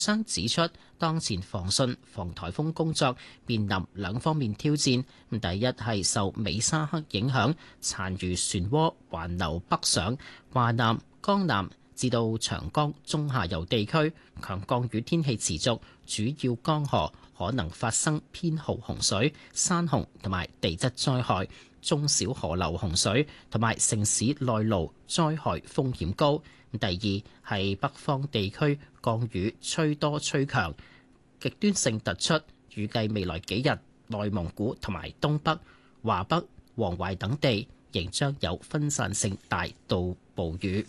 商指出，當前防汛防颱風工作面臨兩方面挑戰。第一係受美沙克影響，殘餘漩渦環流北上，華南、江南至到長江中下游地區強降雨天氣持續，主要江河可能發生偏豪洪水、山洪同埋地質災害，中小河流洪水同埋城市內澇災害風險高。第二係北方地區降雨吹多吹強，極端性突出，預計未來幾日內蒙古同埋東北、華北、黃淮等地仍將有分散性大到暴雨。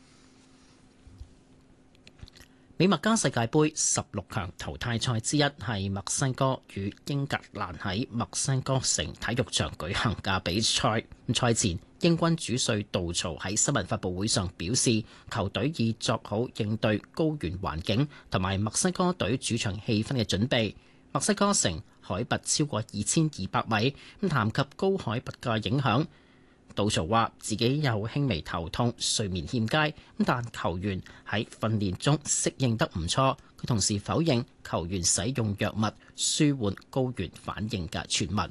美墨加世界盃16強淘汰賽之一係墨西哥與英格蘭喺墨西哥城體育場舉行嘅比賽。賽前，英軍主帥杜曹喺新聞發佈會上表示，球隊已作好應對高原環境同埋墨西哥隊主場氣氛嘅準備。墨西哥城海拔超過2200米，談及高海拔嘅影響，杜曹話自己有輕微頭痛、睡眠欠佳，但球員喺訓練中適應得唔錯。佢同時否認球員使用藥物舒緩高原反應嘅傳聞。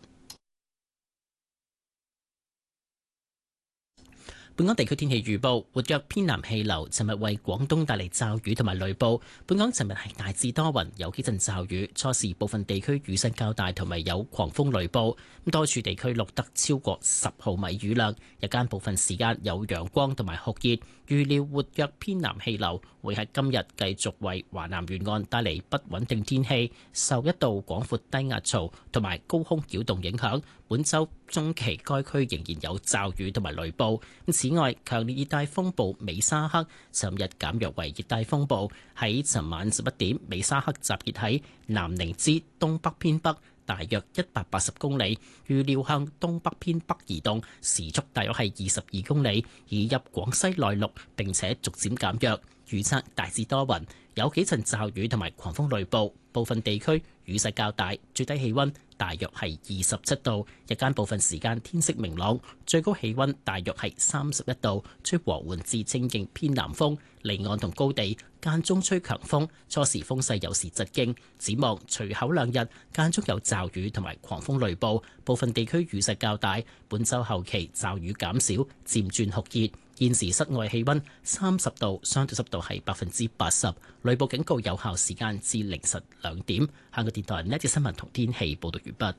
本港地區天氣預報，活躍偏南氣流尋日為廣東帶嚟驟雨同埋雷暴。本港尋日係大致多雲，有幾陣驟雨，初時部分地區雨勢較大，同埋有狂風雷暴。多處地區錄得超過10毫米雨量。日間部分時間有陽光同埋酷熱。預料活躍偏南氣流會喺今日繼續為華南沿岸帶嚟不穩定天氣，受一道廣闊低壓槽同埋高空擾動影響。本週中期該區仍然有驟雨同埋雷暴。此外，強烈熱帶風暴美沙克尋日減弱為熱帶風暴，喺尋晚11點，美沙克集結喺南寧之東北偏北，大約180公里，預料向東北偏北移動，時速大約係22公里，移入廣西內陸並且逐漸減弱。預測大致多雲，有幾陣驟雨同埋狂風雷暴，部分地區雨勢較大，最低氣溫大約係27度。日間部分時間天色明朗，最高氣溫大約係31度，吹和緩至清勁偏南風，離岸同高地間中吹強風，初時風勢有時疾勁。展望隨後兩日間中有驟雨同埋狂風雷暴，部分地區雨勢較大。本週後期驟雨減少，漸轉酷熱。現時室外氣溫30度，相對濕度係80%。雷暴警告有效時間至凌晨2點。香港電台呢一節新聞同天氣報道完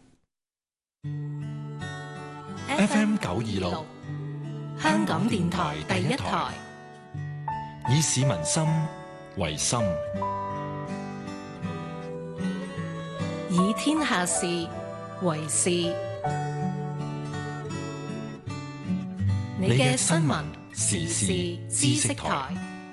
畢。FM 926，香港電台第一台，以市民心為心， 以天下事為事。你嘅新聞時事知識台。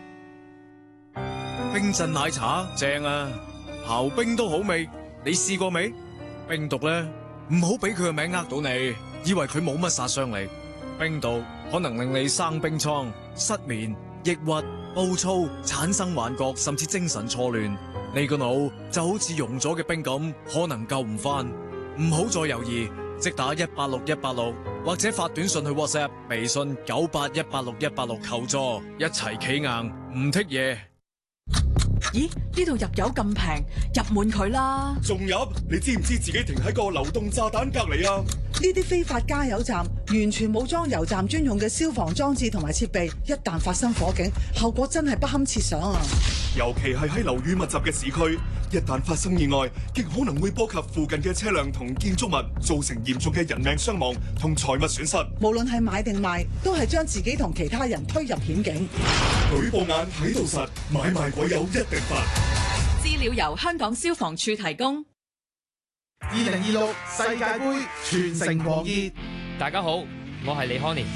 冰鎮奶茶正啊，刨冰都好味，你試過未？冰毒咧，唔好俾佢個名呃到你，以為佢冇乜殺傷力。冰毒可能令你生冰瘡、失眠、抑鬱、暴躁、產生幻覺，甚至精神錯亂。你個腦就好似溶咗嘅冰咁，可能救唔翻。唔好再猶豫，即打186186，或者發短信去 WhatsApp、微信98186-186求助，一齊企硬，唔剔嘢。 咦？呢度入油咁平，入滿佢啦！ 仲入？你知唔知自己停喺個流動炸彈隔籬啊？ 呢啲非法加油站完全冇裝油站專用嘅消防裝置同埋設備，一旦發生火警，後果真係不堪設想啊！ 尤其係喺樓宇密集嘅市區，一旦發生意外，極可能會波及附近嘅車輛同建築物，造成嚴重嘅人命傷亡同財物損失。 無論係買定賣，都係將自己同其他人推入險境。 舉報眼睇到實，買賣鬼友一定罰。 資料由香港消防處提供。 2026世界盃全城狂熱。 大家好，我係李康年。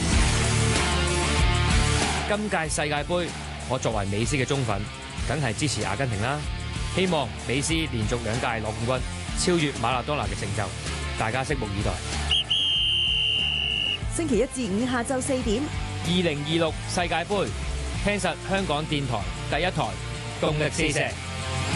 今屆世界盃，我作為美斯嘅忠粉，梗係支持阿根廷啦。希望美斯連續2屆攞冠軍，超越馬拉多納嘅成就，大家拭目以待。 星期1至5下晝4點 ，2026世界盃，聽實香港電台第一台，動力四射。